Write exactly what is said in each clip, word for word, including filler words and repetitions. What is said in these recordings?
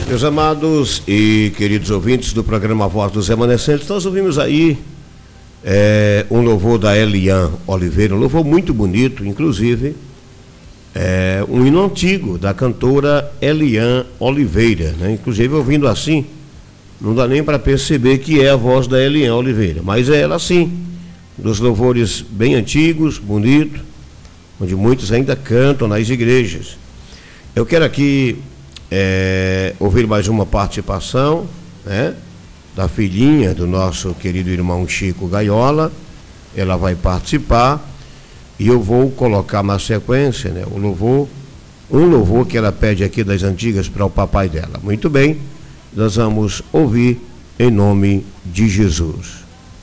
Meus amados e queridos ouvintes do programa Voz dos Remanescentes, nós ouvimos aí é, um louvor da Elian Oliveira, um louvor muito bonito, inclusive é, um hino antigo da cantora Elian Oliveira, né? Inclusive ouvindo assim, não dá nem para perceber que é a voz da Elian Oliveira, mas é ela sim, dos louvores bem antigos, bonito, onde muitos ainda cantam nas igrejas. Eu quero aqui É, ouvir mais uma participação, né, da filhinha do nosso querido irmão Chico Gaiola. Ela vai participar e eu vou colocar na sequência, né, o louvor, um louvor que ela pede aqui das antigas para o papai dela. Muito bem, nós vamos ouvir em nome de Jesus.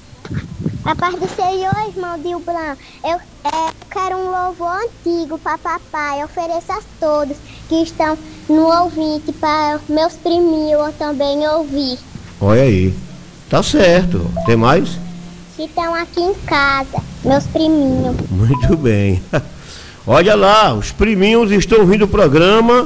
A paz do Senhor, irmão Dilblan. Eu é, quero um louvor antigo para papai. Ofereço a todos que estão no ouvinte, para meus priminhos eu também ouvir. Olha aí, tá certo. Tem mais? Que estão aqui em casa, meus priminhos. Muito bem. Olha lá, os priminhos estão ouvindo o programa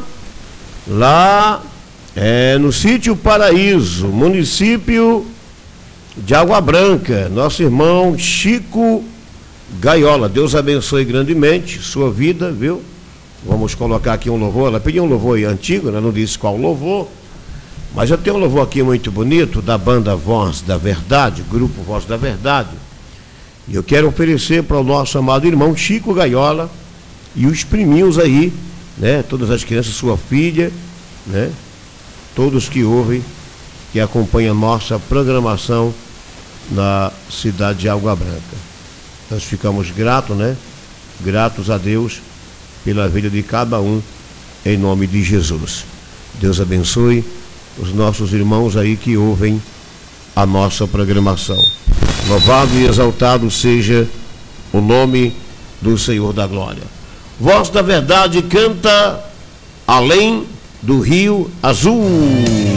lá é, no Sítio Paraíso, município de Água Branca. Nosso irmão Chico Gaiola, Deus abençoe grandemente sua vida, viu? Vamos colocar aqui um louvor. Ela pediu um louvor antigo, né? Não disse qual louvor, mas eu tenho um louvor aqui muito bonito da banda Voz da Verdade, grupo Voz da Verdade, e eu quero oferecer para o nosso amado irmão Chico Gaiola e os priminhos aí, né? Todas as crianças, sua filha, né? Todos que ouvem, que acompanham a nossa programação na cidade de Água Branca. Nós ficamos gratos, né? Gratos a Deus pela vida de cada um, em nome de Jesus. Deus abençoe os nossos irmãos aí que ouvem a nossa programação. Louvado e exaltado seja o nome do Senhor da Glória. Voz da Verdade canta Além do Rio Azul.